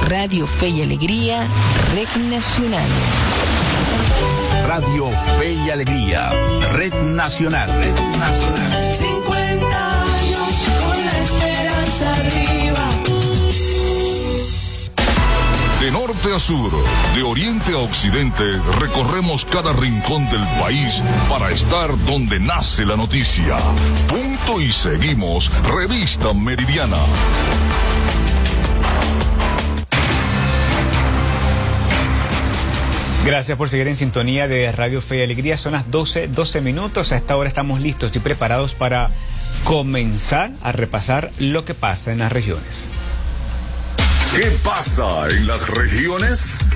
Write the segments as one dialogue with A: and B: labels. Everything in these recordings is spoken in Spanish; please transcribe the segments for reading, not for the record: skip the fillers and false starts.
A: Radio Fe y Alegría, Red Nacional.
B: Radio Fe y Alegría, Red Nacional. Red Nacional.
C: 50 años con la esperanza arriba.
D: De norte a sur, de oriente a occidente, recorremos cada rincón del país para estar donde nace la noticia. Punto y seguimos, Revista Meridiana.
E: Gracias por seguir en sintonía de Radio Fe y Alegría. Son las 12 minutos. A esta hora estamos listos y preparados para comenzar a repasar lo que pasa en las regiones.
D: ¿Qué pasa en las regiones?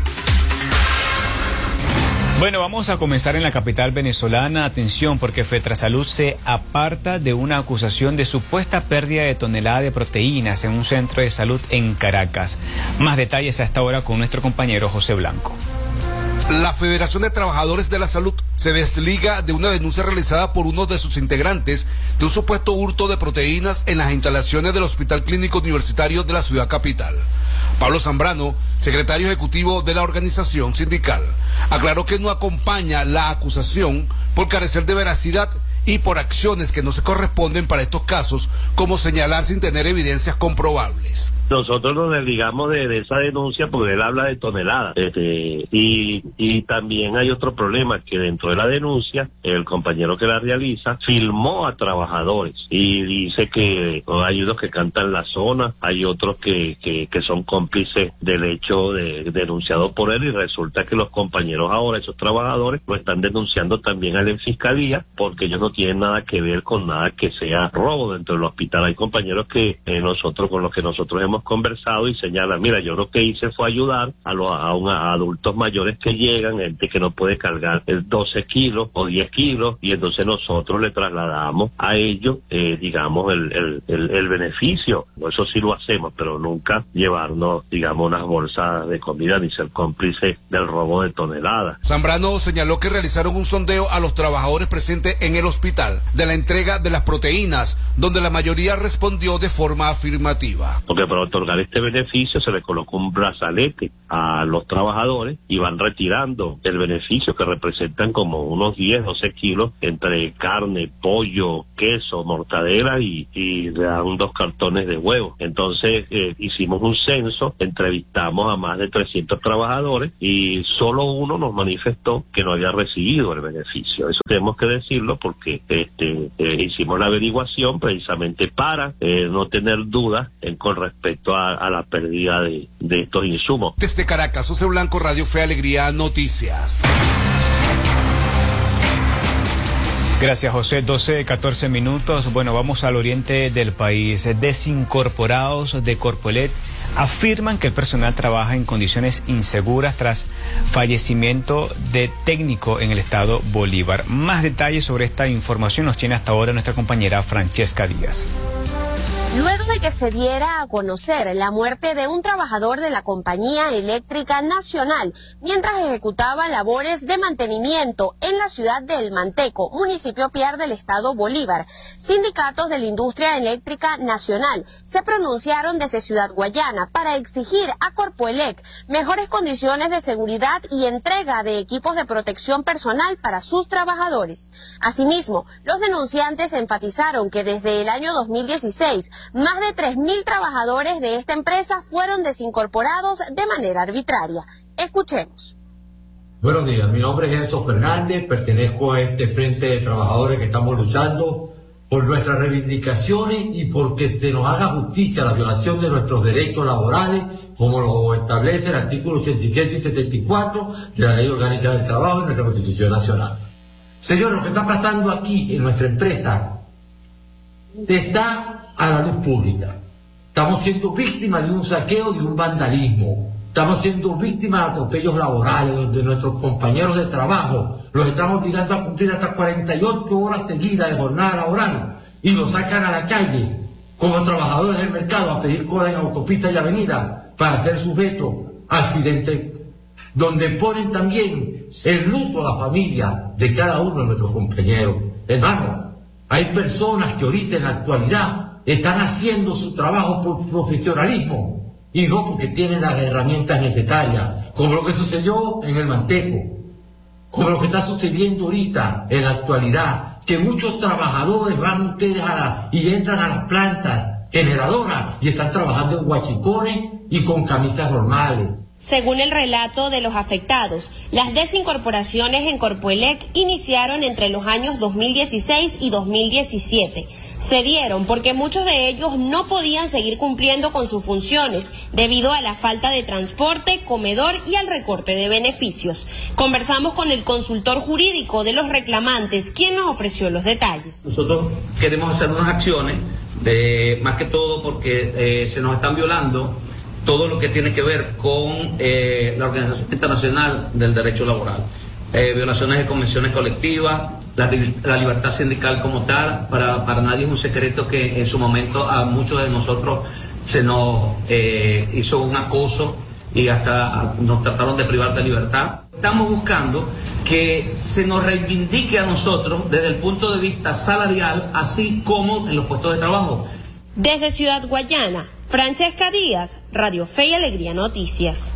E: Bueno, vamos a comenzar en la capital venezolana. Atención, porque Fetrasalud se aparta de una acusación de supuesta pérdida de tonelada de proteínas en un centro de salud en Caracas. Más detalles a esta hora con nuestro compañero José Blanco.
F: La Federación de Trabajadores de la Salud se desliga de una denuncia realizada por uno de sus integrantes de un supuesto hurto de proteínas en las instalaciones del Hospital Clínico Universitario de la ciudad capital. Pablo Zambrano, secretario ejecutivo de la organización sindical, aclaró que no acompaña la acusación por carecer de veracidad y por acciones que no se corresponden para estos casos, como señalar sin tener evidencias comprobables.
G: Nosotros nos desligamos de esa denuncia porque él habla de toneladas. Y también hay otro problema, que dentro de la denuncia, el compañero que la realiza filmó a trabajadores y dice que hay unos que cantan la zona, hay otros que son cómplices del hecho denunciado por él, y resulta que los compañeros ahora, esos trabajadores, lo están denunciando también a la fiscalía, porque ellos no tienen nada que ver con nada que sea robo dentro del hospital. Hay compañeros que nosotros, con los que nosotros hemos conversado, y señalan: mira, yo lo que hice fue ayudar a adultos mayores que llegan, gente que no puede cargar 12 kilos o 10 kilos, y entonces nosotros le trasladamos a ellos, digamos, el beneficio. Eso sí lo hacemos, pero nunca llevarnos, digamos, unas bolsas de comida ni ser cómplice del robo de toneladas.
F: Zambrano señaló que realizaron un sondeo a los trabajadores presentes en el hospital de la entrega de las proteínas, donde la mayoría respondió de forma afirmativa.
G: Porque para otorgar este beneficio se le colocó un brazalete a los trabajadores y van retirando el beneficio, que representan como unos 10, 12 kilos entre carne, pollo, queso, mortadela y le dan 2 cartones de huevo. Entonces hicimos un censo, entrevistamos a más de 300 trabajadores y solo uno nos manifestó que no había recibido el beneficio. Eso tenemos que decirlo porque hicimos la averiguación precisamente para no tener dudas con respecto a la pérdida de estos insumos.
F: Desde Caracas, José Blanco, Radio Fe Alegría Noticias.
E: Gracias, José. 14 minutos. Bueno, vamos al oriente del país. Desincorporados de Corpoelec afirman que el personal trabaja en condiciones inseguras tras fallecimiento de técnico en el estado Bolívar. Más detalles sobre esta información nos tiene hasta ahora nuestra compañera Francesca Díaz.
H: Luego de que se diera a conocer la muerte de un trabajador de la Compañía Eléctrica Nacional mientras ejecutaba labores de mantenimiento en la ciudad de El Manteco, municipio Piar del estado Bolívar, sindicatos de la industria eléctrica nacional se pronunciaron desde Ciudad Guayana para exigir a Corpoelec mejores condiciones de seguridad y entrega de equipos de protección personal para sus trabajadores. Asimismo, los denunciantes enfatizaron que desde el año 2016 más de 3.000 trabajadores de esta empresa fueron desincorporados de manera arbitraria. Escuchemos.
I: Buenos días, mi nombre es Enzo Fernández, pertenezco a este frente de trabajadores que estamos luchando por nuestras reivindicaciones y porque se nos haga justicia a la violación de nuestros derechos laborales, como lo establece el artículo 87 y 74 de la Ley Orgánica del Trabajo y nuestra Constitución Nacional. Señor, lo que está pasando aquí en nuestra empresa está a la luz pública. Estamos siendo víctimas de un saqueo y de un vandalismo. Estamos siendo víctimas de atropellos laborales, donde nuestros compañeros de trabajo los están obligando a cumplir hasta 48 horas seguidas de jornada laboral y los sacan a la calle como trabajadores del mercado a pedir cola en autopistas y avenidas para ser sujetos a accidentes, donde ponen también el luto a la familia de cada uno de nuestros compañeros. Hermano, hay personas que ahorita en la actualidad están haciendo su trabajo por profesionalismo y no porque tienen las herramientas necesarias, como lo que sucedió en el Manteco, como lo que está sucediendo ahorita en la actualidad, que muchos trabajadores van ustedes y entran a las plantas generadoras y están trabajando en guachicones y con camisas normales.
H: Según el relato de los afectados, las desincorporaciones en Corpoelec iniciaron entre los años 2016 y 2017. Se dieron porque muchos de ellos no podían seguir cumpliendo con sus funciones debido a la falta de transporte, comedor y al recorte de beneficios. Conversamos con el consultor jurídico de los reclamantes, quien nos ofreció los detalles.
J: Nosotros queremos hacer unas acciones, más que todo porque se nos están violando todo lo que tiene que ver con la Organización Internacional del Derecho Laboral. Violaciones de convenciones colectivas, la libertad sindical como tal. Para nadie es un secreto que en su momento a muchos de nosotros se nos hizo un acoso y hasta nos trataron de privar de libertad. Estamos buscando que se nos reivindique a nosotros desde el punto de vista salarial, así como en los puestos de trabajo.
H: Desde Ciudad Guayana, Francesca Díaz, Radio Fe y Alegría Noticias.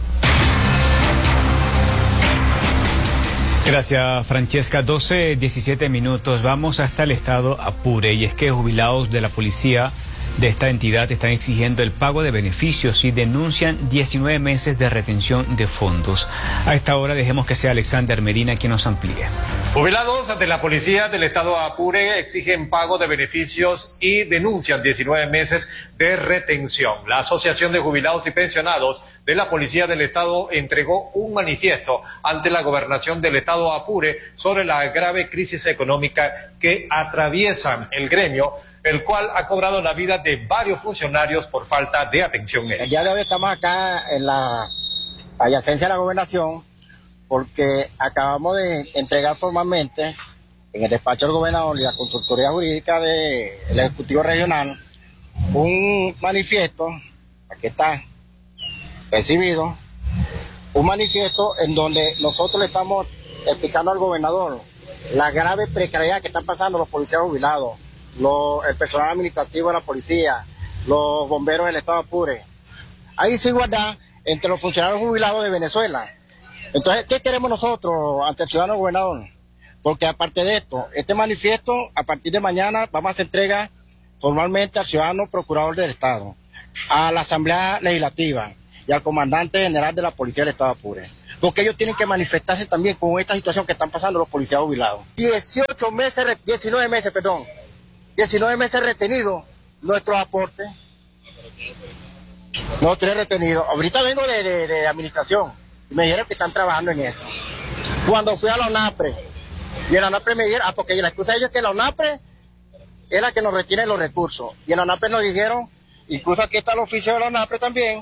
E: Gracias, Francesca. 12:17 minutos. Vamos hasta el estado Apure, y es que jubilados de la policía de esta entidad están exigiendo el pago de beneficios y denuncian 19 meses de retención de fondos. A esta hora dejemos que sea Alexander Medina quien nos amplíe.
K: Jubilados de la policía del estado Apure exigen pago de beneficios y denuncian 19 meses de retención. La Asociación de Jubilados y Pensionados de la Policía del Estado entregó un manifiesto ante la gobernación del estado Apure sobre la grave crisis económica que atraviesan el gremio, el cual ha cobrado la vida de varios funcionarios por falta de atención médica.
L: El día de hoy estamos acá en la adyacencia de la gobernación porque acabamos de entregar formalmente en el despacho del gobernador y la consultoría jurídica del Ejecutivo Regional un manifiesto, aquí está, recibido, un manifiesto en donde nosotros le estamos explicando al gobernador la grave precariedad que están pasando los policías jubilados, el personal administrativo de la policía, los bomberos del estado Apure. Hay desigualdad entre los funcionarios jubilados de Venezuela. Entonces, ¿qué queremos nosotros ante el ciudadano gobernador? Porque aparte de esto, este manifiesto, a partir de mañana, vamos a hacer entrega formalmente al ciudadano procurador del Estado, a la Asamblea Legislativa y al comandante general de la Policía del Estado Apure. Porque ellos tienen que manifestarse también con esta situación que están pasando los policías jubilados. 19 meses retenidos nuestros aportes. No, 3 retenidos. Ahorita vengo de administración y me dijeron que están trabajando en eso. Cuando fui a la ONAPRE, y en la ONAPRE me dijeron, porque la excusa de ellos es que la ONAPRE es la que nos retiene los recursos. Y en la ONAPRE nos dijeron, incluso aquí está el oficio de la ONAPRE también,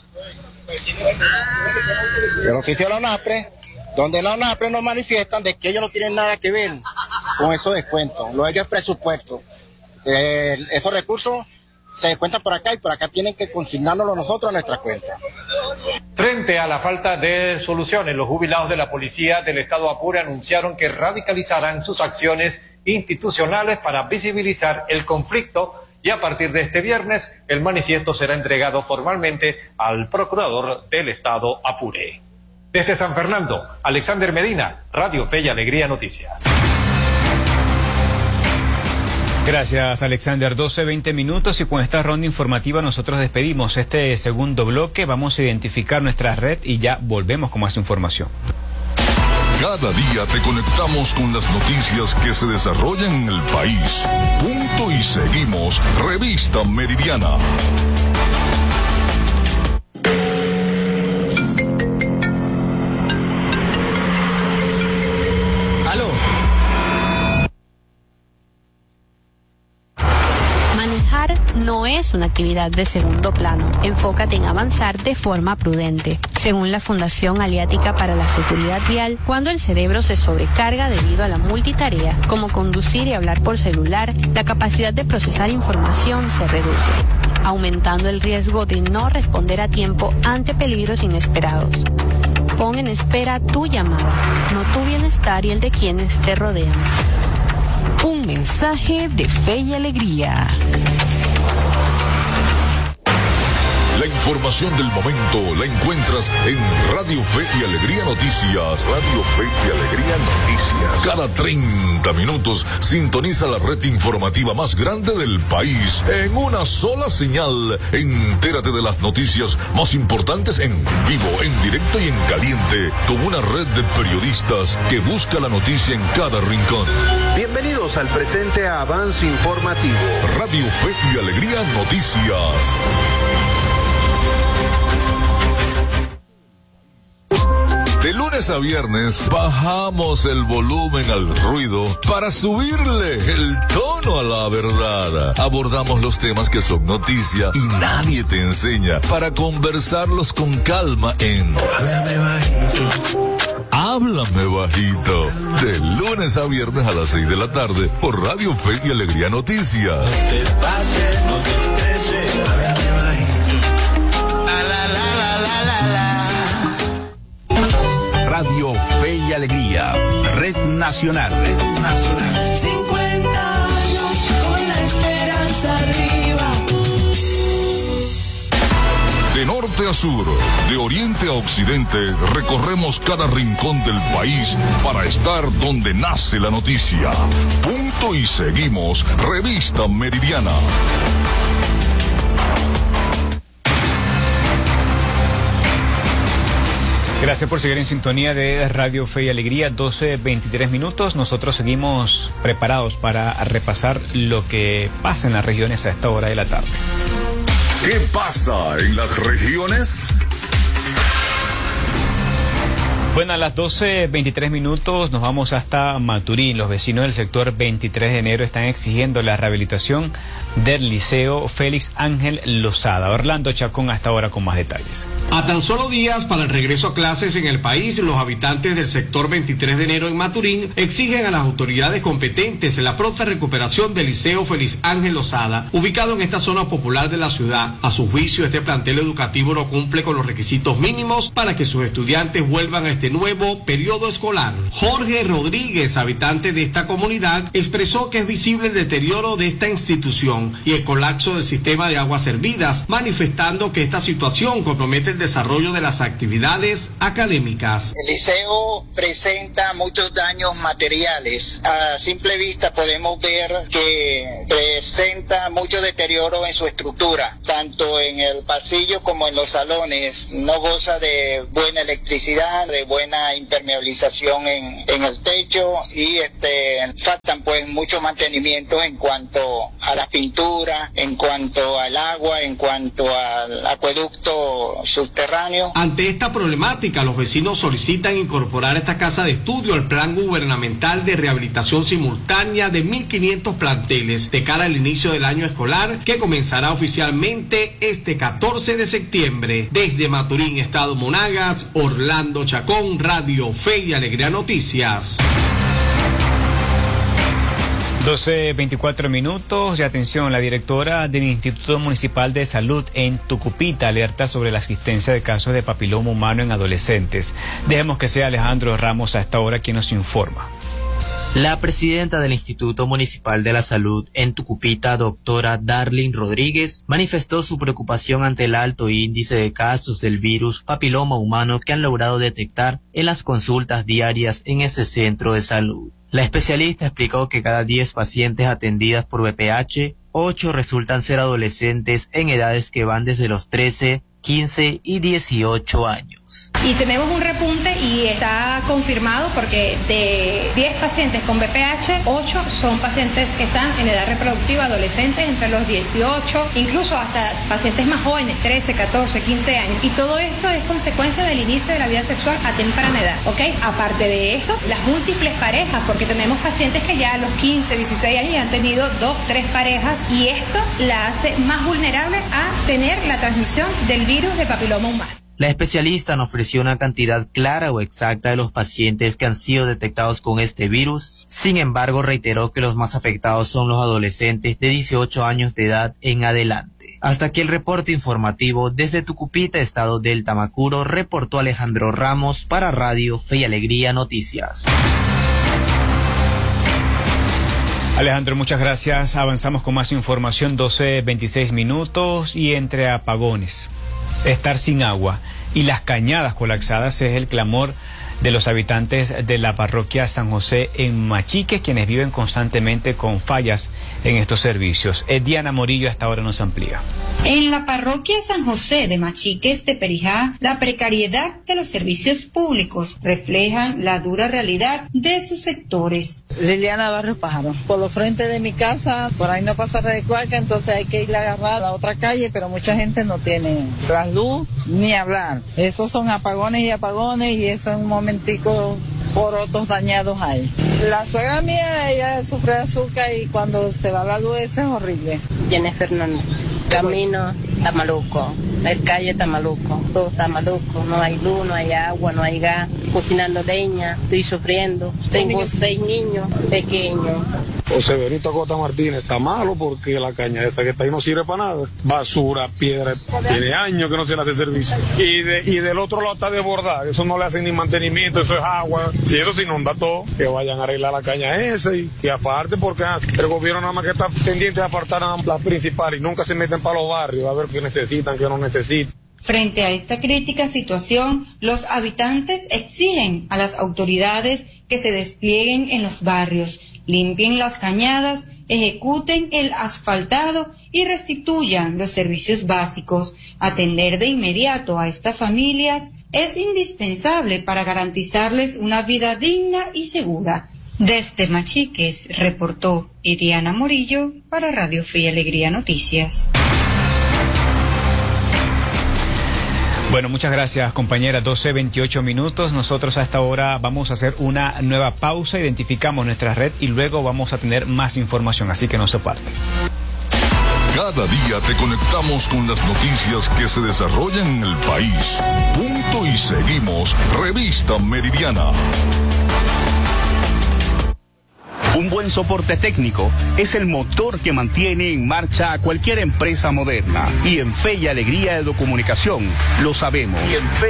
L: el oficio de la ONAPRE, donde la ONAPRE nos manifiestan de que ellos no tienen nada que ver con esos descuentos. Lo de ellos es presupuesto. Esos recursos se descuentan por acá y por acá tienen que consignárnoslo nosotros a nuestra cuenta.
K: Frente a la falta de soluciones, los jubilados de la policía del estado Apure anunciaron que radicalizarán sus acciones institucionales para visibilizar el conflicto, y a partir de este viernes el manifiesto será entregado formalmente al procurador del estado Apure. Desde San Fernando, Alexander Medina, Radio Fe y Alegría Noticias.
E: Gracias, Alexander. 12:20 minutos, y con esta ronda informativa nosotros despedimos este segundo bloque. Vamos a identificar nuestra red y ya volvemos con más información.
D: Cada día te conectamos con las noticias que se desarrollan en el país. Punto y seguimos. Revista Meridiana.
M: Aló. Manejar no es una actividad de segundo plano. Enfócate en avanzar de forma prudente. Según la Fundación Aliática para la Seguridad Vial, cuando el cerebro se sobrecarga debido a la multitarea, como conducir y hablar por celular, la capacidad de procesar información se reduce, aumentando el riesgo de no responder a tiempo ante peligros inesperados. Pon en espera tu llamada, no tu bienestar y el de quienes te rodean.
A: Un mensaje de Fe y Alegría.
D: La información del momento la encuentras en Radio Fe y Alegría Noticias. Radio Fe y Alegría Noticias. Cada 30 minutos sintoniza la red informativa más grande del país en una sola señal. Entérate de las noticias más importantes en vivo, en directo y en caliente, con una red de periodistas que busca la noticia en cada rincón.
N: Bienvenidos al presente avance informativo.
D: Radio Fe y Alegría Noticias. De lunes a viernes bajamos el volumen al ruido para subirle el tono a la verdad. Abordamos los temas que son noticia y nadie te enseña para conversarlos con calma en Háblame Bajito. Háblame Bajito. De lunes a viernes a las 6 de la tarde por Radio Fe y Alegría Noticias.
C: No te pases, no te estreses, háblame bajito.
B: Radio Fe y Alegría, Red Nacional. Red Nacional.
C: 50 años con la esperanza arriba.
D: De norte a sur, de oriente a occidente, recorremos cada rincón del país para estar donde nace la noticia. Punto y seguimos, Revista Meridiana.
E: Gracias por seguir en sintonía de Radio Fe y Alegría, 12:23 minutos. Nosotros seguimos preparados para repasar lo que pasa en las regiones a esta hora de la tarde.
D: ¿Qué pasa en las regiones?
E: Bueno, a las 12:23 minutos nos vamos hasta Maturín. Los vecinos del sector 23 de enero están exigiendo la rehabilitación del Liceo Félix Ángel Lozada. Orlando Chacón hasta ahora con más detalles.
O: A tan solo días para el regreso a clases en el país, los habitantes del sector 23 de enero en Maturín exigen a las autoridades competentes la pronta recuperación del Liceo Félix Ángel Lozada, ubicado en esta zona popular de la ciudad. A su juicio, este plantel educativo no cumple con los requisitos mínimos para que sus estudiantes vuelvan a este nuevo periodo escolar. Jorge Rodríguez, habitante de esta comunidad, expresó que es visible el deterioro de esta institución y el colapso del sistema de aguas servidas, manifestando que esta situación compromete el desarrollo de las actividades académicas.
L: El liceo presenta muchos daños materiales. A simple vista podemos ver que presenta mucho deterioro en su estructura, tanto en el pasillo como en los salones. No goza de buena electricidad, de buena impermeabilización en el techo y faltan pues muchos mantenimientos en cuanto a las pinturas, en cuanto al agua, en cuanto al acueducto subterráneo.
O: Ante esta problemática, los vecinos solicitan incorporar esta casa de estudio al plan gubernamental de rehabilitación simultánea de 1.500 planteles de cara al inicio del año escolar, que comenzará oficialmente este 14 de septiembre. Desde Maturín, Estado Monagas, Orlando Chacón, Radio Fe y Alegría Noticias.
E: 12:24 minutos y atención, la directora del Instituto Municipal de Salud en Tucupita alerta sobre la existencia de casos de papiloma humano en adolescentes. Dejemos que sea Alejandro Ramos a esta hora quien nos informa.
P: La presidenta del Instituto Municipal de la Salud en Tucupita, doctora Darlene Rodríguez, manifestó su preocupación ante el alto índice de casos del virus papiloma humano que han logrado detectar en las consultas diarias en ese centro de salud. La especialista explicó que cada 10 pacientes atendidas por VPH, 8 resultan ser adolescentes en edades que van desde los 13, 15 y 18 años.
Q: Y tenemos un repunte y está confirmado porque de 10 pacientes con VPH, 8 son pacientes que están en edad reproductiva, adolescentes entre los 18, incluso hasta pacientes más jóvenes, 13, 14, 15 años. Y todo esto es consecuencia del inicio de la vida sexual a temprana edad, ¿ok? Aparte de esto, las múltiples parejas, porque tenemos pacientes que ya a los 15, 16 años ya han tenido 2, 3 parejas y esto la hace más vulnerable a tener la transmisión del virus de papiloma humano.
P: La especialista no ofreció una cantidad clara o exacta de los pacientes que han sido detectados con este virus. Sin embargo, reiteró que los más afectados son los adolescentes de 18 años de edad en adelante. Hasta aquí el reporte informativo desde Tucupita, estado del Tamacuro, reportó Alejandro Ramos para Radio Fe y Alegría Noticias.
E: Alejandro, muchas gracias. Avanzamos con más información, 12:26 minutos y entre apagones, estar sin agua y las cañadas colapsadas es el clamor de los habitantes de la parroquia San José en Machiques, quienes viven constantemente con fallas en estos servicios. Diana Morillo hasta ahora nos amplía.
R: En la parroquia San José de Machiques de Perijá, la precariedad de los servicios públicos refleja la dura realidad de sus sectores.
S: Liliana Barrio Pájaro. Por los frentes de mi casa, por ahí no pasa red cuaca, entonces hay que ir a agarrar a la otra calle, pero mucha gente no tiene la luz ni hablar. Esos son apagones y eso en un momentico porotos dañados hay. La suegra mía, ella sufre de azúcar y cuando se va la luz eso es horrible.
T: Jenny Fernández. Camino está maluco, la calle está maluco, todo está maluco, no hay luz, no hay agua, no hay gas, cocinando leña, estoy sufriendo, tengo 6 niños pequeños.
U: José Benito Acosta Martínez está malo porque la caña esa que está ahí no sirve para nada, basura, piedra, tiene años que no se le hace servicio, y del otro lado está desbordada, eso no le hacen ni mantenimiento, eso es agua, si eso se inunda todo, que vayan a arreglar la caña esa y que aparte porque el gobierno nada más que está pendiente de apartar a la principal y nunca se meten para los barrios a ver qué necesitan, qué no necesitan.
R: Frente a esta crítica situación, los habitantes exigen a las autoridades que se desplieguen en los barrios, limpien las cañadas, ejecuten el asfaltado y restituyan los servicios básicos. Atender de inmediato a estas familias es indispensable para garantizarles una vida digna y segura. Desde Machiques, reportó Diana Morillo para Radio Fe y Alegría Noticias.
E: Bueno, muchas gracias, compañera. 12:28 minutos. Nosotros a esta hora vamos a hacer una nueva pausa, identificamos nuestra red y luego vamos a tener más información, así que no se parte.
D: Cada día te conectamos con las noticias que se desarrollan en el país. Punto y seguimos. Revista Meridiana.
B: Un buen soporte técnico es el motor que mantiene en marcha a cualquier empresa moderna. Y en Fe y Alegría de Comunicación lo sabemos.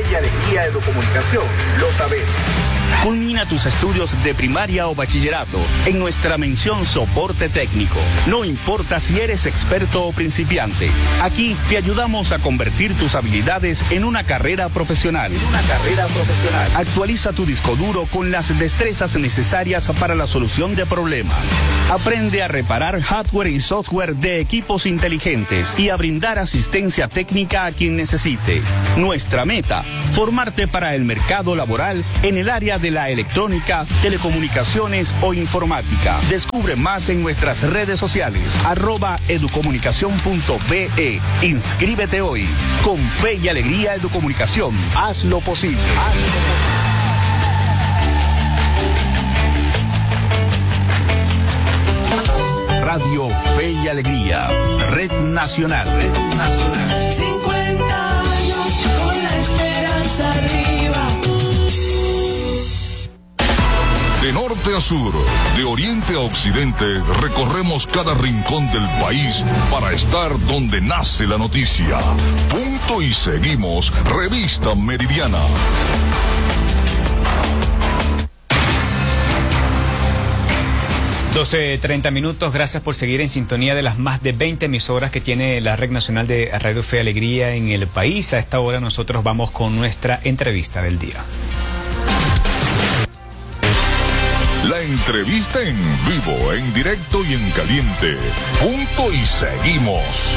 B: Culmina tus estudios de primaria o bachillerato en nuestra mención soporte técnico. No importa si eres experto o principiante, aquí te ayudamos a convertir tus habilidades en una carrera profesional. Actualiza tu disco duro con las destrezas necesarias para la solución de problemas. Aprende a reparar hardware y software de equipos inteligentes y a brindar asistencia técnica a quien necesite. Nuestra meta, formarte para el mercado laboral en el área de la electrónica, telecomunicaciones o informática. Descubre más en nuestras redes sociales, @educomunicacion.be. Inscríbete hoy. Con Fe y Alegría Educomunicación, haz lo posible. Radio Fe y Alegría, Red Nacional.
C: 50 años con la esperanza arriba.
D: De norte a sur, de oriente a occidente, recorremos cada rincón del país para estar donde nace la noticia. Punto y seguimos. Revista Meridiana.
E: 12:30 minutos. Gracias por seguir en sintonía de las más de 20 emisoras que tiene la Red Nacional de Radio Fe y Alegría en el país. A esta hora nosotros vamos con nuestra entrevista del día.
D: La entrevista en vivo, en directo y en caliente. Punto y seguimos.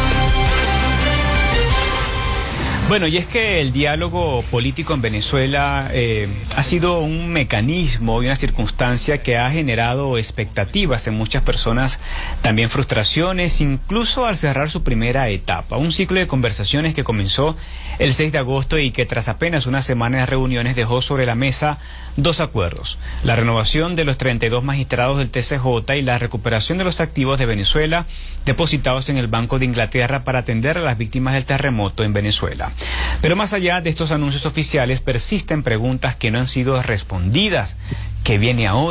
E: Bueno, y es que el diálogo político en Venezuela ha sido un mecanismo y una circunstancia que ha generado expectativas en muchas personas, también frustraciones, incluso al cerrar su primera etapa. Un ciclo de conversaciones que comenzó el 6 de agosto y que tras apenas una semana de reuniones dejó sobre la mesa 2 acuerdos: la renovación de los 32 magistrados del TCJ y la recuperación de los activos de Venezuela depositados en el Banco de Inglaterra para atender a las víctimas del terremoto en Venezuela. Pero más allá de estos anuncios oficiales, persisten preguntas que no han sido respondidas. ¿Qué viene ahora?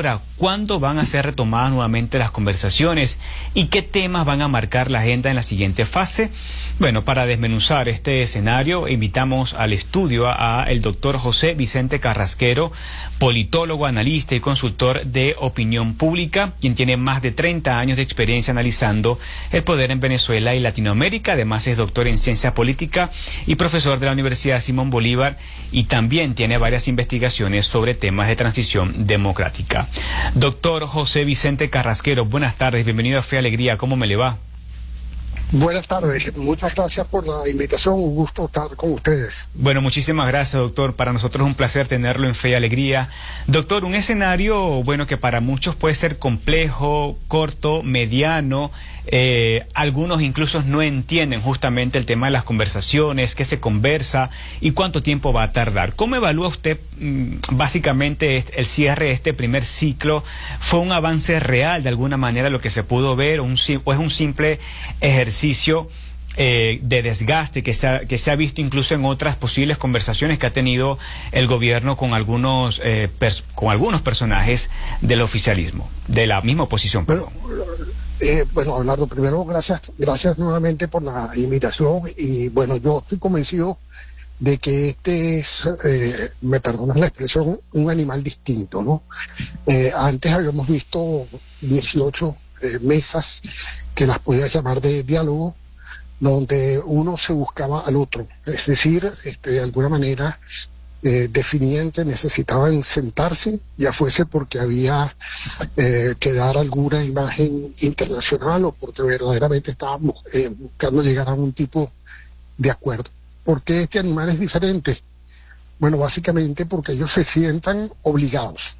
E: ¿cuándo van a ser retomadas nuevamente las conversaciones y qué temas van a marcar la agenda en la siguiente fase? Bueno, para desmenuzar este escenario, invitamos al estudio a el doctor José Vicente Carrasquero, politólogo, analista y consultor de opinión pública, quien tiene más de 30 años de experiencia analizando el poder en Venezuela y Latinoamérica. Además es doctor en ciencia política y profesor de la Universidad Simón Bolívar, y también tiene varias investigaciones sobre temas de transición democrática. Doctor José Vicente Carrasquero, buenas tardes, bienvenido a Fe y Alegría, ¿cómo me le va?
G: Buenas tardes, muchas gracias por la invitación, un gusto estar con ustedes.
E: Bueno, muchísimas gracias, doctor. Para nosotros es un placer tenerlo en Fe y Alegría. Doctor, un escenario, bueno, que para muchos puede ser complejo, corto, mediano. Algunos incluso no entienden justamente el tema de las conversaciones, qué se conversa y cuánto tiempo va a tardar. ¿Cómo evalúa usted básicamente el cierre de este primer ciclo? ¿Fue un avance real de alguna manera lo que se pudo ver o es un simple ejercicio de desgaste que se ha visto incluso en otras posibles conversaciones que ha tenido el gobierno con algunos personajes del oficialismo, de la misma oposición?
G: Bueno, Abelardo, primero gracias nuevamente por la invitación, y bueno, yo estoy convencido de que este es, me perdonas la expresión, un animal distinto, ¿no? Antes habíamos visto 18 mesas, que las podía llamar de diálogo, donde uno se buscaba al otro, es decir, de alguna manera definían que necesitaban sentarse, ya fuese porque había que dar alguna imagen internacional o porque verdaderamente estaban buscando llegar a un tipo de acuerdo. ¿Por qué este animal es diferente? Bueno, básicamente porque ellos se sientan obligados.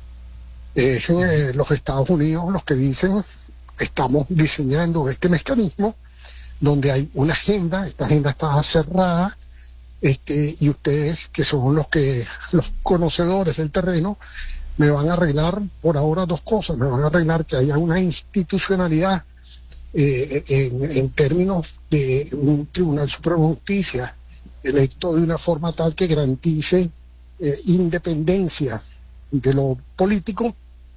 G: Los Estados Unidos los que dicen, estamos diseñando este mecanismo donde hay una agenda, esta agenda está cerrada, y ustedes, que son los conocedores del terreno, me van a arreglar por ahora dos cosas. Me van a arreglar que haya una institucionalidad en términos de un Tribunal Supremo de Justicia electo de una forma tal que garantice independencia de lo político,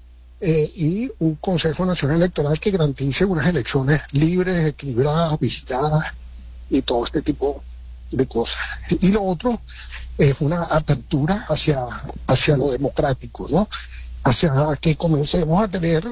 G: y un Consejo Nacional Electoral que garantice unas elecciones libres, equilibradas, vigiladas y todo este tipo de cosas. Y lo otro es una apertura hacia lo democrático, ¿no? Hacia que comencemos a tener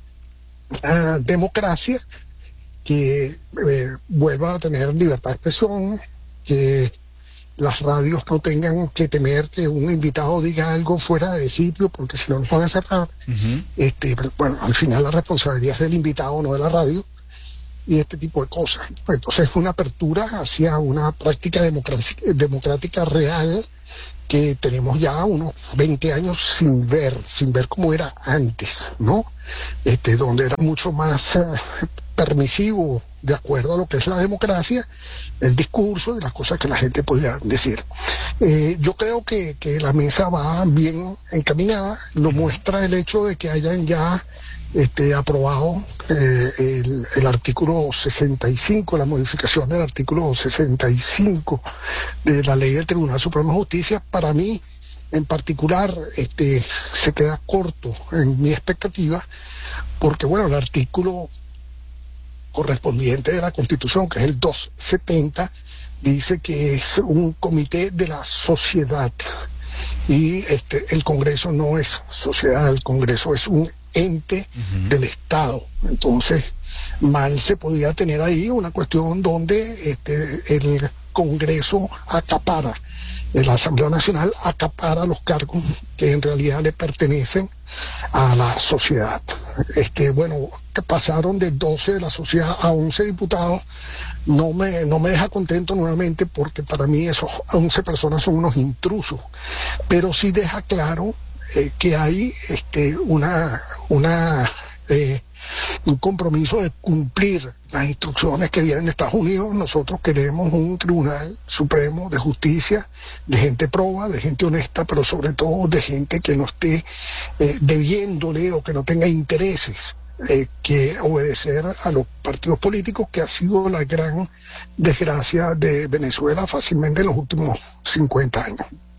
G: una democracia que vuelva a tener libertad de expresión, que las radios no tengan que temer que un invitado diga algo fuera de sitio, porque si no nos van a cerrar. Bueno, al final la responsabilidad es del invitado, no de la radio, y este tipo de cosas. Entonces es una apertura hacia una práctica democrática real que tenemos ya unos 20 años sin ver cómo era antes, ¿no? Donde era mucho más permisivo, de acuerdo a lo que es la democracia, el discurso y las cosas que la gente podía decir. Yo creo que la mesa va bien encaminada, lo muestra el hecho de que hayan ya aprobado el artículo 65, la modificación del artículo 65 de la ley del Tribunal Supremo de Justicia. Para mí, en particular, se queda corto en mi expectativa, porque bueno, el artículo correspondiente de la Constitución, que es el 270, dice que es un comité de la sociedad, y el Congreso no es sociedad, el Congreso es un ente del Estado. Entonces, mal se podía tener ahí una cuestión donde el Congreso acapara, la Asamblea Nacional acapara los cargos que en realidad le pertenecen a la sociedad. Bueno, que pasaron de 12 de la sociedad a 11 diputados, no me deja contento nuevamente, porque para mí esos 11 personas son unos intrusos, pero sí deja claro que hay un compromiso de cumplir las instrucciones que vienen de Estados Unidos. Nosotros queremos un Tribunal Supremo de Justicia, de gente proba, de gente honesta, pero sobre todo de gente que no esté debiéndole o que no tenga intereses que obedecer a los partidos políticos, que ha sido la gran desgracia de Venezuela fácilmente en los últimos 50 años.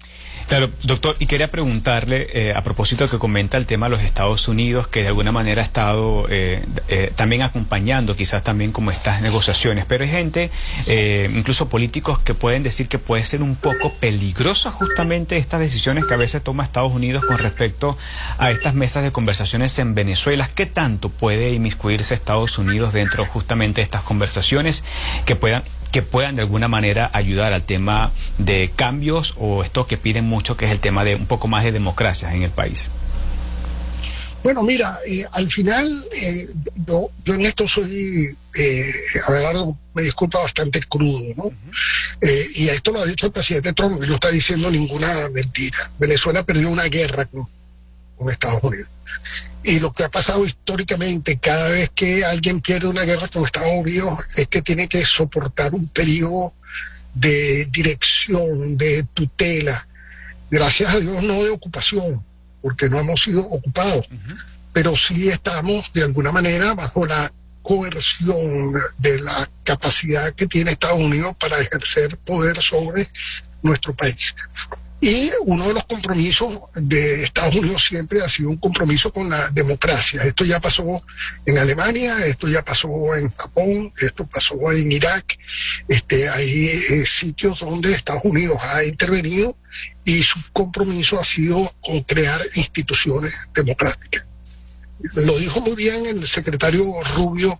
E: Claro, doctor, y quería preguntarle, a propósito de que comenta el tema de los Estados Unidos, que de alguna manera ha estado también acompañando quizás también como estas negociaciones, pero hay gente, incluso políticos, que pueden decir que puede ser un poco peligrosa justamente estas decisiones que a veces toma Estados Unidos con respecto a estas mesas de conversaciones en Venezuela. ¿Qué tanto puede inmiscuirse Estados Unidos dentro justamente de estas conversaciones que puedan de alguna manera ayudar al tema de cambios, o esto que piden mucho, que es el tema de un poco más de democracia en el país?
G: Bueno, mira, al final yo en esto soy, Abelardo, me disculpa, bastante crudo, ¿no? Y esto lo ha dicho el presidente Trump, que no está diciendo ninguna mentira. Venezuela perdió una guerra con Estados Unidos. Y lo que ha pasado históricamente, cada vez que alguien pierde una guerra con Estados Unidos, es que tiene que soportar un periodo de dirección, de tutela. Gracias a Dios no de ocupación, porque no hemos sido ocupados, pero sí estamos de alguna manera bajo la coerción de la capacidad que tiene Estados Unidos para ejercer poder sobre nuestro país. Y uno de los compromisos de Estados Unidos siempre ha sido un compromiso con la democracia. Esto ya pasó en Alemania, esto ya pasó en Japón, esto pasó en Irak. Hay sitios donde Estados Unidos ha intervenido y su compromiso ha sido con crear instituciones democráticas. Lo dijo muy bien el secretario Rubio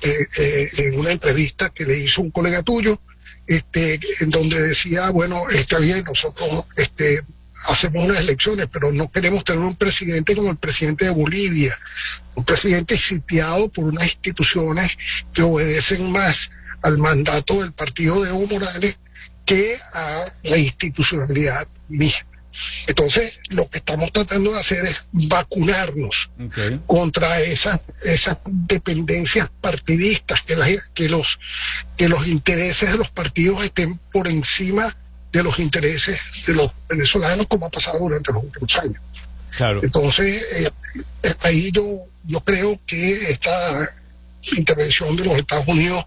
G: en una entrevista que le hizo un colega tuyo, en donde decía, bueno, está bien, nosotros hacemos unas elecciones, pero no queremos tener un presidente como el presidente de Bolivia, un presidente sitiado por unas instituciones que obedecen más al mandato del partido de Evo Morales que a la institucionalidad misma. Entonces, lo que estamos tratando de hacer es vacunarnos contra esas dependencias partidistas, que los intereses de los partidos estén por encima de los intereses de los venezolanos, como ha pasado durante los últimos años.
E: Claro.
G: Entonces, ahí yo creo que esta intervención de los Estados Unidos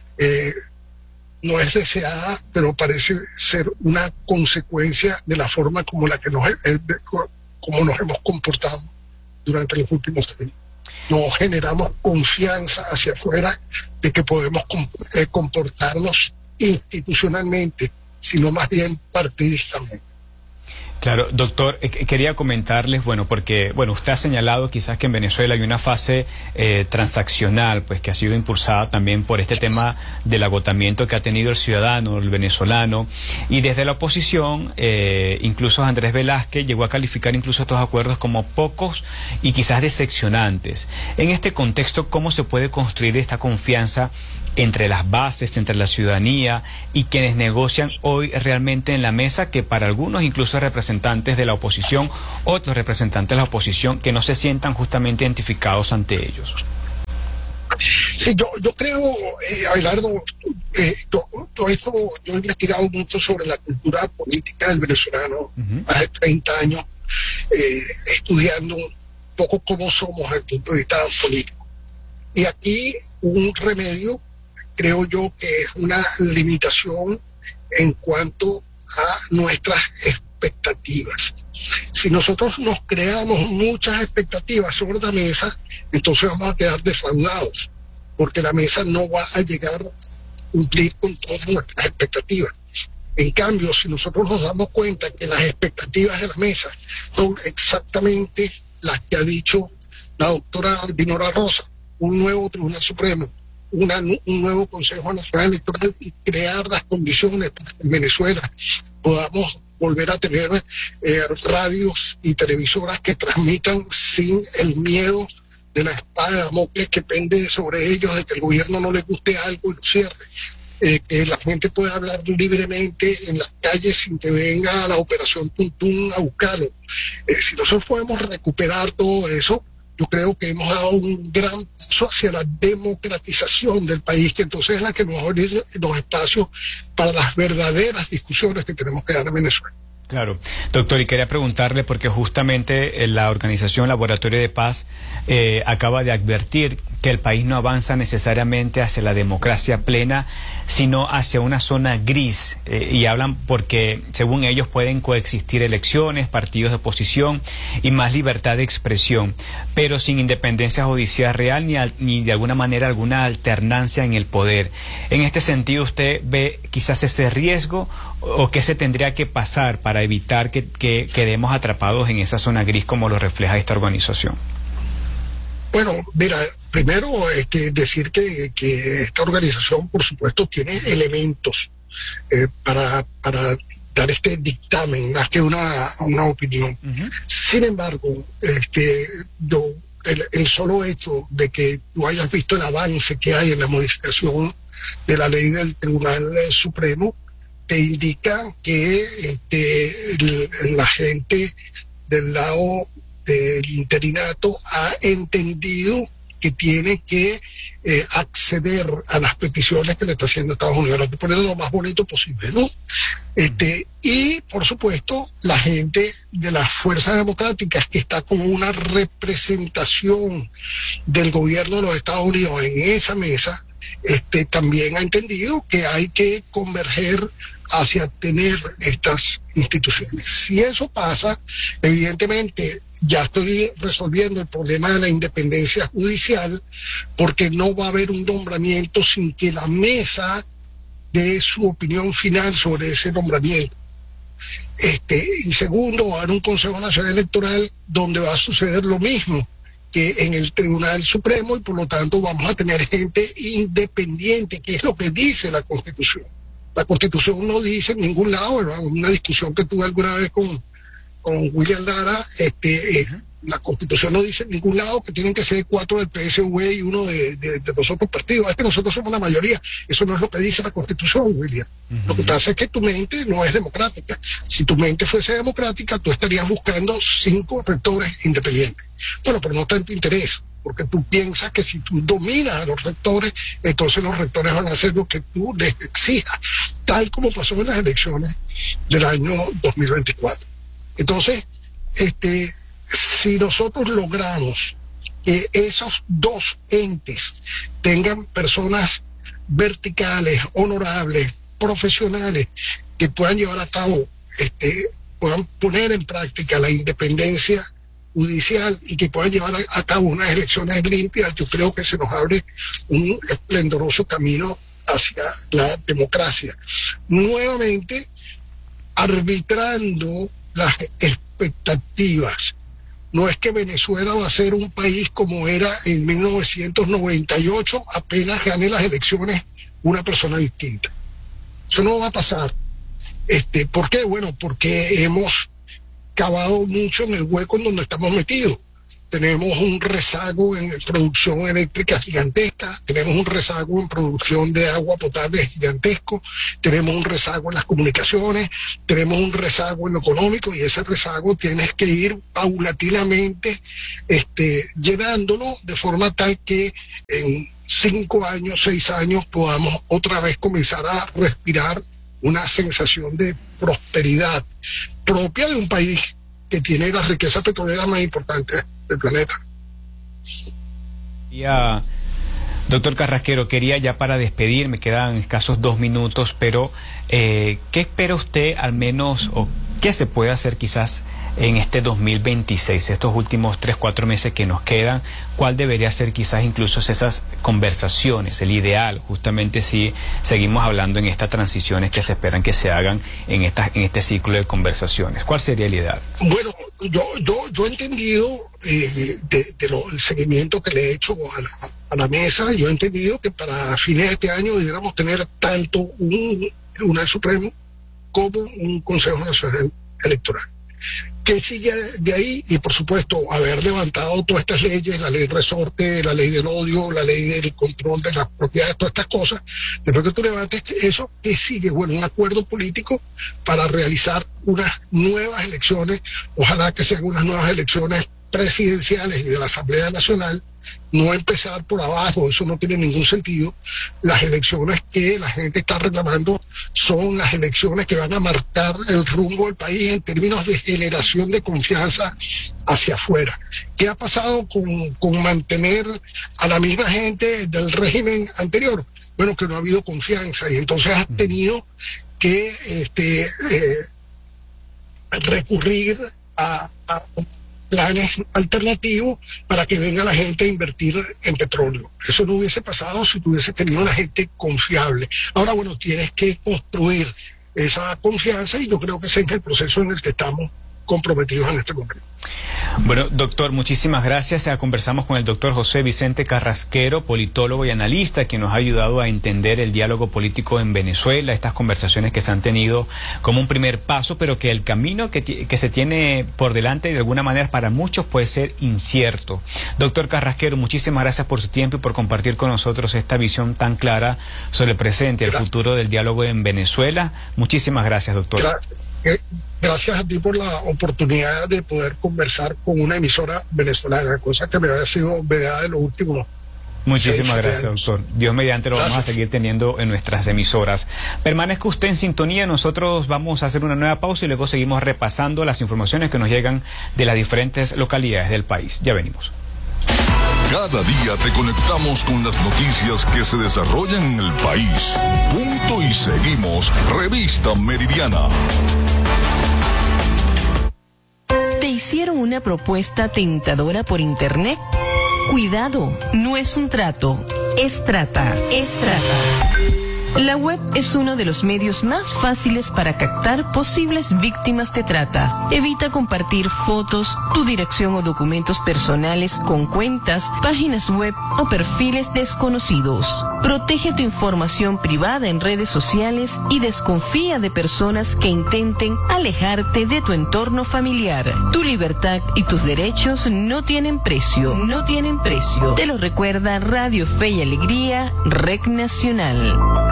G: no es deseada, pero parece ser una consecuencia de la forma como como nos hemos comportado durante los últimos años. No generamos confianza hacia afuera de que podemos comportarnos institucionalmente, sino más bien partidistamente.
E: Claro, doctor, quería comentarles, porque usted ha señalado quizás que en Venezuela hay una fase transaccional, pues que ha sido impulsada también por este tema del agotamiento que ha tenido el ciudadano, el venezolano, y desde la oposición, incluso Andrés Velázquez llegó a calificar incluso estos acuerdos como pocos y quizás decepcionantes. En este contexto, ¿cómo se puede construir esta confianza entre las bases, entre la ciudadanía y quienes negocian hoy realmente en la mesa, que para algunos, incluso representantes de la oposición, otros representantes de la oposición, que no se sientan justamente identificados ante ellos?
G: Sí, yo creo, Abelardo, yo he investigado mucho sobre la cultura política del venezolano, más de 30 años, estudiando un poco cómo somos desde el punto de vista político. Y aquí un remedio, creo yo, que es una limitación en cuanto a nuestras expectativas. Si nosotros nos creamos muchas expectativas sobre la mesa, entonces vamos a quedar defraudados, porque la mesa no va a llegar a cumplir con todas nuestras expectativas. En cambio, si nosotros nos damos cuenta que las expectativas de la mesa son exactamente las que ha dicho la doctora Dinora Rosa, un nuevo Tribunal Supremo, un nuevo Consejo Nacional Electoral, y crear las condiciones para que en Venezuela podamos volver a tener radios y televisoras que transmitan sin el miedo de la espada de Damocles que pende sobre ellos, de que el gobierno no les guste algo y lo cierre. Que la gente pueda hablar libremente en las calles sin que venga la operación Tuntún a buscarlo. Si nosotros podemos recuperar todo eso, yo creo que hemos dado un gran paso hacia la democratización del país, que entonces es la que nos va a abrir los espacios para las verdaderas discusiones que tenemos que dar en Venezuela.
E: Claro, doctor, y quería preguntarle, porque justamente la organización Laboratorio de Paz acaba de advertir que el país no avanza necesariamente hacia la democracia plena sino hacia una zona gris, y hablan porque según ellos pueden coexistir elecciones, partidos de oposición y más libertad de expresión, pero sin independencia judicial real ni de alguna manera alguna alternancia en el poder. En este sentido, ¿usted ve quizás ese riesgo o qué se tendría que pasar para evitar que quedemos atrapados en esa zona gris como lo refleja esta organización?
G: Bueno, mira, primero decir que esta organización, por supuesto, tiene elementos para dar este dictamen, más que una opinión. Sin embargo, el solo hecho de que tú hayas visto el avance que hay en la modificación de la ley del Tribunal Supremo, te indica que la gente del lado del interinato ha entendido que tiene que acceder a las peticiones que le está haciendo Estados Unidos, hay que ponerlo lo más bonito posible, ¿no? Y por supuesto la gente de las fuerzas democráticas que está como una representación del gobierno de los Estados Unidos en esa mesa, también ha entendido que hay que converger hacia tener estas instituciones. Si eso pasa, evidentemente ya estoy resolviendo el problema de la independencia judicial, porque no va a haber un nombramiento sin que la mesa dé su opinión final sobre ese nombramiento. Y segundo, va a haber un Consejo Nacional Electoral donde va a suceder lo mismo que en el Tribunal Supremo, y por lo tanto vamos a tener gente independiente, que es lo que dice la Constitución. La Constitución no dice en ningún lado, ¿verdad? Una discusión que tuve alguna vez con William Lara, la Constitución no dice en ningún lado que tienen que ser 4 del PSV y 1 de los otros partidos. Es que nosotros somos la mayoría. Eso no es lo que dice la Constitución, William. Lo que pasa es que tu mente no es democrática. Si tu mente fuese democrática, tú estarías buscando 5 rectores independientes. Bueno, pero no está en tu interés, porque tú piensas que si tú dominas a los rectores, entonces los rectores van a hacer lo que tú les exijas, tal como pasó en las elecciones del año 2024. Entonces, si nosotros logramos que esos dos entes tengan personas verticales, honorables, profesionales, que puedan llevar a cabo, puedan poner en práctica la independencia judicial y que puedan llevar a cabo unas elecciones limpias, yo creo que se nos abre un esplendoroso camino hacia la democracia. Nuevamente, arbitrando las expectativas. No es que Venezuela va a ser un país como era en 1998, apenas gane las elecciones una persona distinta. Eso no va a pasar. ¿Por qué? Bueno, porque hemos cavado mucho en el hueco en donde estamos metidos. Tenemos un rezago en producción eléctrica gigantesca, tenemos un rezago en producción de agua potable gigantesco, tenemos un rezago en las comunicaciones, tenemos un rezago en lo económico, y ese rezago tienes que ir paulatinamente llenándolo de forma tal que en 5 años, 6 años podamos otra vez comenzar a respirar una sensación de prosperidad propia de un país que tiene la riqueza petrolera más importante del planeta.
E: Doctor Carrasquero, quería ya para despedir, me quedan escasos 2 minutos, pero ¿qué espera usted al menos, o qué se puede hacer quizás en este 2026, estos últimos 3-4 meses que nos quedan? ¿Cuál debería ser quizás incluso esas conversaciones, el ideal, justamente si seguimos hablando en estas transiciones que se esperan que se hagan en este ciclo de conversaciones? ¿Cuál sería el ideal?
G: Bueno, yo he entendido el seguimiento que le he hecho a la mesa, yo he entendido que para fines de este año debiéramos tener tanto un Tribunal Supremo como un Consejo Nacional Electoral. Que sigue de ahí, y por supuesto haber levantado todas estas leyes, la ley resorte, la ley del odio, la ley del control de las propiedades, todas estas cosas, después que tú levantes eso, ¿qué sigue? Bueno, un acuerdo político para realizar unas nuevas elecciones, ojalá que sean unas nuevas elecciones presidenciales y de la Asamblea Nacional, no empezar por abajo, eso no tiene ningún sentido. Las elecciones que la gente está reclamando son las elecciones que van a marcar el rumbo del país en términos de generación de confianza hacia afuera. ¿Qué ha pasado con mantener a la misma gente del régimen anterior? bueno, que no ha habido confianza y entonces has tenido que recurrir a planes alternativos para que venga la gente a invertir en petróleo. Eso no hubiese pasado si tuviese tenido una gente confiable. Ahora, bueno, tienes que construir esa confianza y yo creo que ese es el proceso en el que estamos comprometidos en este momento.
E: Bueno, doctor, muchísimas gracias. Conversamos con el doctor José Vicente Carrasquero, politólogo y analista, quien nos ha ayudado a entender el diálogo político en Venezuela, estas conversaciones que se han tenido como un primer paso, pero que el camino que se tiene por delante de alguna manera para muchos puede ser incierto. Doctor Carrasquero, muchísimas gracias por su tiempo y por compartir con nosotros esta visión tan clara sobre el presente y el futuro del diálogo en Venezuela. Muchísimas gracias, doctor.
G: Gracias a ti por la oportunidad de poder conversar con una emisora venezolana, cosa que me había sido vedada de los últimos.
E: Muchísimas gracias, doctor. Dios mediante lo vamos a seguir teniendo en nuestras emisoras. Permanezca usted en sintonía. Nosotros vamos a hacer una nueva pausa y luego seguimos repasando las informaciones que nos llegan de las diferentes localidades del país. Ya venimos.
D: Cada día te conectamos con las noticias que se desarrollan en el país. Punto y seguimos. Revista Meridiana.
F: ¿Te hicieron una propuesta tentadora por internet? Cuidado, no es un trato, es trata. La web es uno de los medios más fáciles para captar posibles víctimas de trata. Evita compartir fotos, tu dirección o documentos personales con cuentas, páginas web o perfiles desconocidos. Protege tu información privada en redes sociales y desconfía de personas que intenten alejarte de tu entorno familiar. Tu libertad y tus derechos no tienen precio. Te lo recuerda Radio Fe y Alegría, REC Nacional.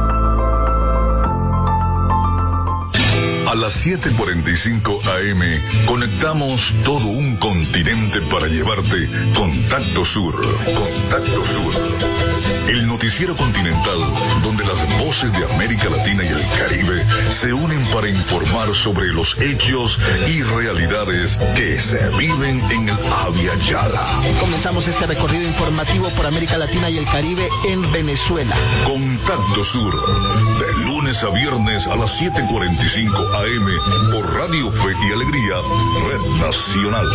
D: A las 7:45 AM conectamos todo un continente para llevarte Contacto Sur. Contacto Sur. El noticiero continental donde las voces de América Latina y el Caribe se unen para informar sobre los hechos y realidades que se viven en el Abya Yala.
V: Comenzamos este recorrido informativo por América Latina y el Caribe en Venezuela.
D: Contacto Sur, de lunes a viernes a las 7:45 AM por Radio Fe y Alegría, Red Nacional.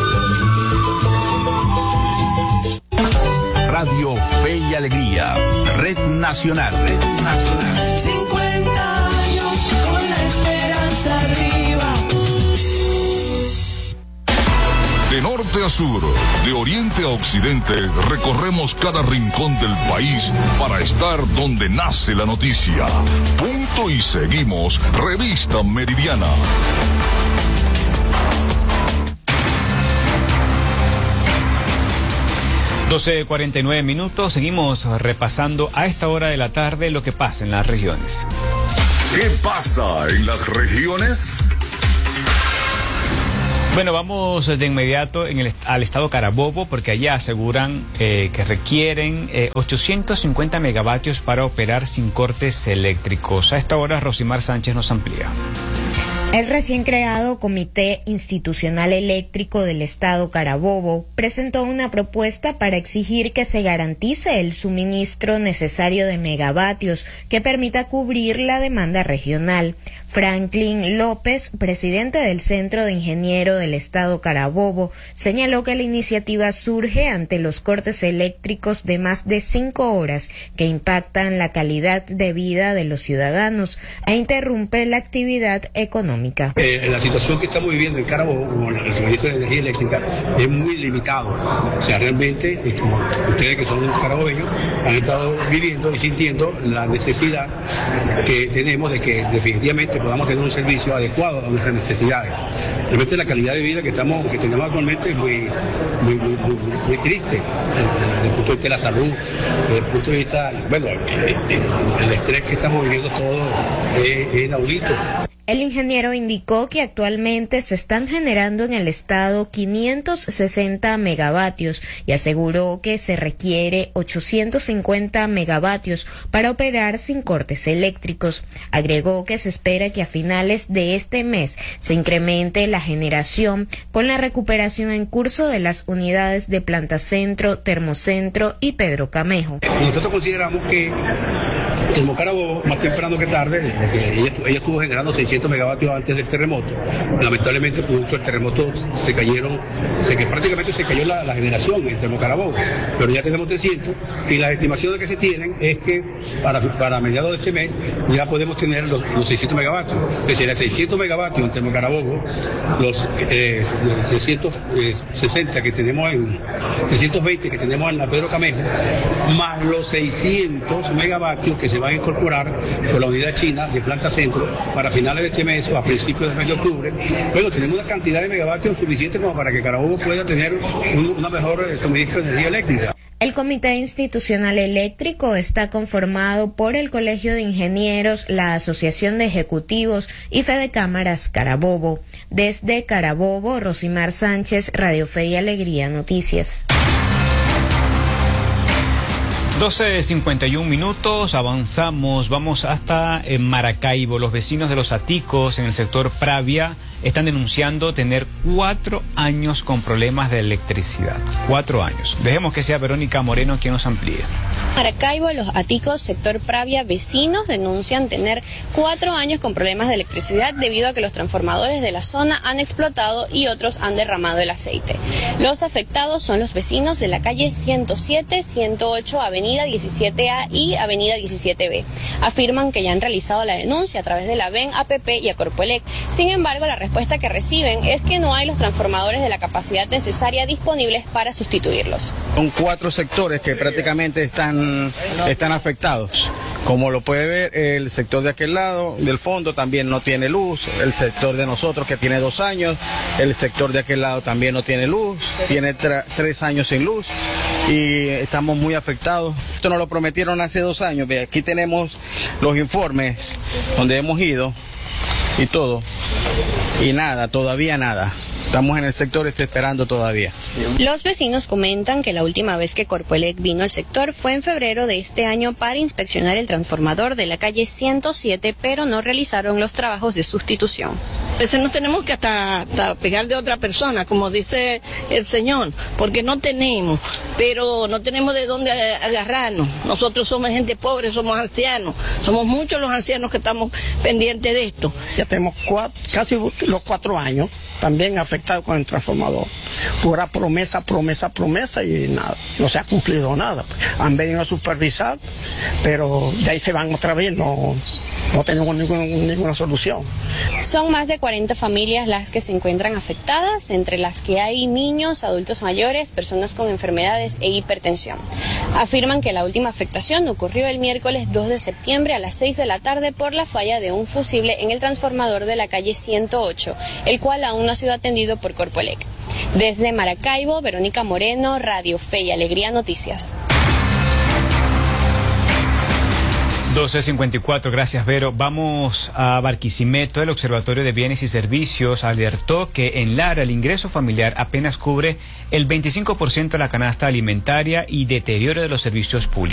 B: Radio Fe y Alegría, Red Nacional.
C: 50 años con la esperanza arriba.
D: De norte a sur, de oriente a occidente, recorremos cada rincón del país para estar donde nace la noticia. Punto y seguimos, Revista Meridiana.
E: (12:49) Seguimos repasando a esta hora de la tarde lo que pasa en las regiones.
D: ¿Qué pasa en las regiones?
E: Bueno, vamos de inmediato al estado Carabobo, porque allá aseguran que requieren 850 megavatios para operar sin cortes eléctricos. A esta hora Rosimar Sánchez nos amplía.
W: El recién creado Comité Institucional Eléctrico del Estado Carabobo presentó una propuesta para exigir que se garantice el suministro necesario de megavatios que permita cubrir la demanda regional. Franklin López, presidente del Centro de Ingeniero del Estado Carabobo, señaló que la iniciativa surge ante los cortes eléctricos de más de 5 horas que impactan la calidad de vida de los ciudadanos e interrumpe la actividad económica.
X: La situación que estamos viviendo en Carabobo con el suministro de energía eléctrica es muy limitado. O sea, realmente, como ustedes que son carabobeños han estado viviendo y sintiendo la necesidad que tenemos de que definitivamente podamos tener un servicio adecuado a nuestras necesidades. Realmente la calidad de vida que tenemos actualmente es muy triste desde el punto de vista de la salud, desde el punto de vista, bueno, el estrés que estamos viviendo todos es inaudito.
W: El ingeniero indicó que actualmente se están generando en el estado 560 megavatios y aseguró que se requiere 850 megavatios para operar sin cortes eléctricos. Agregó que se espera que a finales de este mes se incremente la generación con la recuperación en curso de las unidades de Planta Centro, Termocentro y Pedro Camejo.
X: Nosotros consideramos que Termocarabobo, más temprano que tarde, porque ella estuvo generando 600 megavatios antes del terremoto. Lamentablemente, producto del terremoto, prácticamente se cayó la generación en Termocarabobo, pero ya tenemos 300 y las estimaciones que se tienen es que para mediados de este mes ya podemos tener los 600 megavatios. Es decir, 600 megavatios en Termocarabobo, los 360 que tenemos 320 que tenemos en la Pedro Camejo, más los 600 megavatios que se van a incorporar por la unidad china de Planta Centro para finales de este mes o a principios del mes de octubre. Bueno, tenemos una cantidad de megavatios suficiente como para que Carabobo pueda tener una mejor suministro de energía eléctrica.
W: El Comité Institucional Eléctrico está conformado por el Colegio de Ingenieros, la Asociación de Ejecutivos y Fedecámaras Carabobo. Desde Carabobo, Rosimar Sánchez, Radio Fe y Alegría Noticias.
E: 12:51, avanzamos, vamos hasta Maracaibo. Los vecinos de Los Aticos en el sector Pravia están denunciando tener 4 años con problemas de electricidad. 4 años. Dejemos que sea Verónica Moreno quien nos amplíe.
H: Maracaibo, Los Aticos, sector Pravia, vecinos denuncian tener 4 años con problemas de electricidad debido a que los transformadores de la zona han explotado y otros han derramado el aceite. Los afectados son los vecinos de la calle 107, 108, Avenida 17A y Avenida 17B. Afirman que ya han realizado la denuncia a través de la VEN, APP y a Corpoelec. Sin embargo, la respuesta que reciben es que no hay los transformadores de la capacidad necesaria disponibles para sustituirlos.
I: Son 4 sectores que prácticamente están afectados. Como lo puede ver, el sector de aquel lado, del fondo, también no tiene luz. El sector de nosotros, que tiene 2 años. El sector de aquel lado también no tiene luz. Tiene 3 años sin luz. Y estamos muy afectados. Esto nos lo prometieron hace 2 años. Aquí tenemos los informes donde hemos ido y todo. Y nada, todavía nada. Estamos en el sector esperando todavía.
H: Los vecinos comentan que la última vez que Corpoelec vino al sector fue en febrero de este año para inspeccionar el transformador de la calle 107, pero no realizaron los trabajos de sustitución.
J: Ese nos tenemos que hasta pegar de otra persona, como dice el señor, porque no tenemos, pero no tenemos de dónde agarrarnos. Nosotros somos gente pobre, somos ancianos, somos muchos los ancianos que estamos pendientes de esto.
K: Ya tenemos casi los 4 años también afectados con el transformador. Pura promesa y nada, no se ha cumplido nada. Han venido a supervisar, pero de ahí se van otra vez, no tenemos ninguna solución.
H: Son más de 40 familias las que se encuentran afectadas, entre las que hay niños, adultos mayores, personas con enfermedades e hipertensión. Afirman que la última afectación ocurrió el miércoles 2 de septiembre a las 6 de la tarde por la falla de un fusible en el transformador de la calle 108, el cual aún no ha sido atendido por Corpoelec. Desde Maracaibo, Verónica Moreno, Radio Fe y Alegría Noticias.
E: 12:54, gracias Vero. Vamos a Barquisimeto. El Observatorio de Bienes y Servicios alertó que en Lara el ingreso familiar apenas cubre el 25% de la canasta alimentaria y deterioro de los servicios públicos.